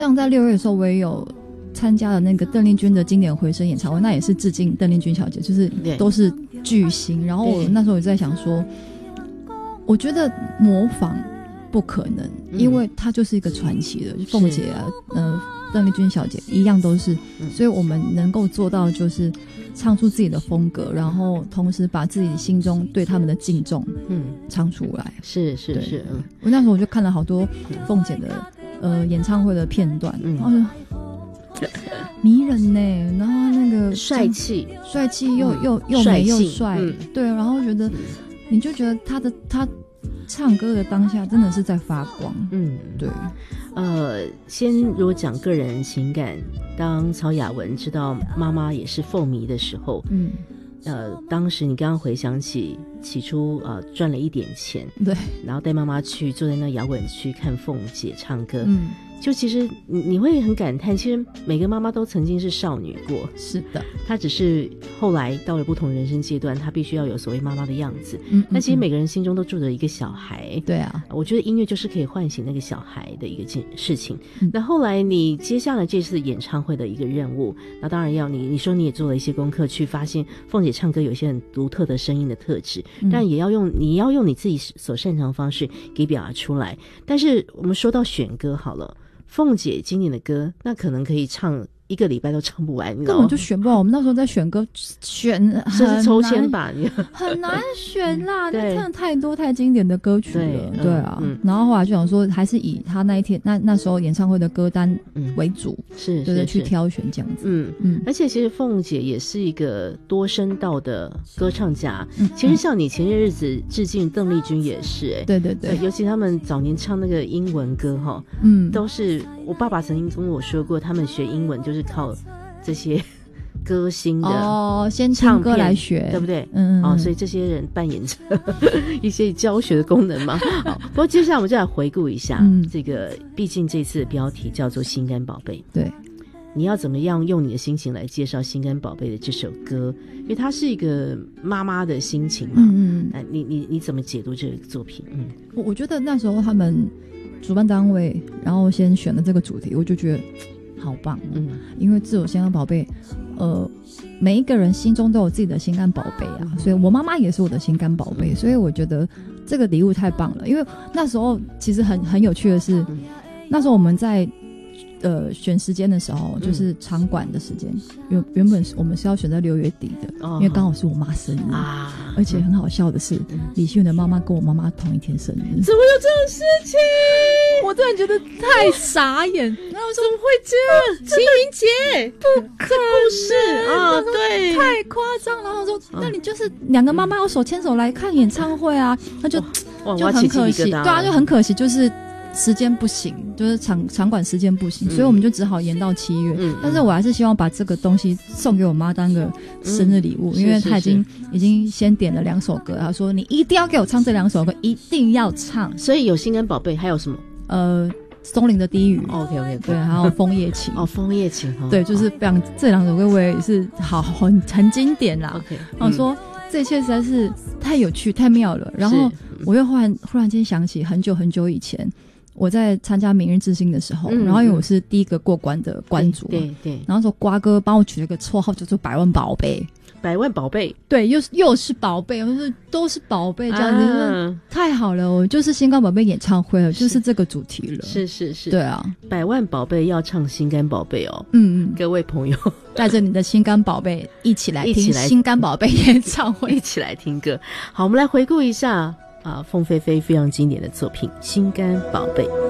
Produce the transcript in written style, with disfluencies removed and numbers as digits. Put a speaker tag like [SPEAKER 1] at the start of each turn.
[SPEAKER 1] 像在6月的时候，我也有参加了那个邓丽君的经典回声演唱会，那也是致敬邓丽君小姐，就是都是巨星。然后我那时候也在想说，我觉得模仿不可能，因为她就是一个传奇的凤姐啊，邓丽君小姐一样都是，所以我们能够做到就是唱出自己的风格，然后同时把自己心中对他们的敬重唱出来。
[SPEAKER 2] 是，
[SPEAKER 1] 我那时候我就看了好多凤姐的演唱会的片段，然后迷人呢，然后那个
[SPEAKER 2] 帅气
[SPEAKER 1] 又美又帅，对，然后觉得你就觉得他唱歌的当下真的是在发光。对。
[SPEAKER 2] 先如果讲个人情感，当曹雅文知道妈妈也是凤迷的时候，当时你刚刚回想起初赚了一点钱，对，然后带妈妈去坐在那摇滚区看凤姐唱歌，就其实你会很感叹，其实每个妈妈都曾经是少女过，
[SPEAKER 1] 是的，
[SPEAKER 2] 她只是后来到了不同人生阶段，她必须要有所谓妈妈的样子，但其实每个人心中都住着一个小孩。
[SPEAKER 1] 对啊，
[SPEAKER 2] 我觉得音乐就是可以唤醒那个小孩的一个事情。那后来你接下了这次演唱会的一个任务，那当然要你说你也做了一些功课，去发现凤姐唱歌有一些很独特的声音的特质，但也要用你自己所擅长的方式给表达出来。但是我们说到选歌好了，凤姐经典的歌，那可能可以唱1个礼拜都唱不完，
[SPEAKER 1] 根本就选不完。我们那时候在选歌，
[SPEAKER 2] 这是抽签吧？
[SPEAKER 1] 很难选啦，那真的太多太经典的歌曲了。对啊，然后后来就想说，还是以他那一天那时候演唱会的歌单为主，对，去挑选这样子。
[SPEAKER 2] 而且其实凤姐也是一个多声道的歌唱家。其实像你前些日子致敬邓丽君也是，对，尤其他们早年唱那个英文歌哈，都是我爸爸曾经跟我说过，他们学英文就是靠这些歌星的
[SPEAKER 1] 先唱歌来学，
[SPEAKER 2] 对不对？所以这些人扮演着一些教学的功能嘛。不过接下来我们就来回顾一下这个，毕竟这次的标题叫做《心肝宝贝》，对，你要怎么样用你的心情来介绍《心肝宝贝》的这首歌？因为它是一个妈妈的心情嘛。你怎么解读这个作品？
[SPEAKER 1] 我觉得那时候他们主办单位，然后先选了这个主题，我就觉得好棒。因为自我心肝宝贝，每一个人心中都有自己的心肝宝贝啊，所以我妈妈也是我的心肝宝贝，所以我觉得这个礼物太棒了。因为那时候其实很有趣的是，那时候我们在选时间的时候，就是场馆的时间，原本我们是要选在6月底的，因为刚好是我妈生日啊。而且很好笑的是，李秀的妈妈跟我妈妈同一天生日，
[SPEAKER 2] 怎么有这种事情？
[SPEAKER 1] 我突然觉得太傻眼。然后
[SPEAKER 2] 怎么会这样？清明节
[SPEAKER 1] 不可能，这
[SPEAKER 2] 故事啊，对，
[SPEAKER 1] 太夸张了。然后说，那你就是2个妈妈要手牵手来看演唱会啊，那就很可惜。对啊，就很可惜，就是时间不行，就是场馆时间不行，所以我们就只好延到7月。但是我还是希望把这个东西送给我妈当个生日礼物，因为她已经先点了2首歌，她说你一定要给我唱这2首歌，一定要唱。
[SPEAKER 2] 所以有心肝宝贝，还有什么？
[SPEAKER 1] 松林的低语。
[SPEAKER 2] OK，
[SPEAKER 1] 对，还有枫叶情。
[SPEAKER 2] 枫叶情，
[SPEAKER 1] 对，就是非常这2首歌我也是很经典啦。
[SPEAKER 2] OK，
[SPEAKER 1] 然后说这一切实在是太有趣太妙了。然后我又忽然间想起很久很久以前，我在参加明日之星的时候，然后因为我是第一个过关的关主，对，然后说瓜哥帮我取了个绰号叫做百万宝贝。
[SPEAKER 2] 百万宝贝，
[SPEAKER 1] 对，又是宝贝，我说都是宝贝，这样子，太好了，我就是心肝宝贝演唱会了，就是这个主题了，
[SPEAKER 2] 是，
[SPEAKER 1] 对啊，
[SPEAKER 2] 百万宝贝要唱心肝宝贝哦，各位朋友，
[SPEAKER 1] 带着你的心肝宝贝一起来听心肝宝贝演唱会，
[SPEAKER 2] 一起来听歌。好，我们来回顾一下凤飞飞非常经典的作品《心肝宝贝》。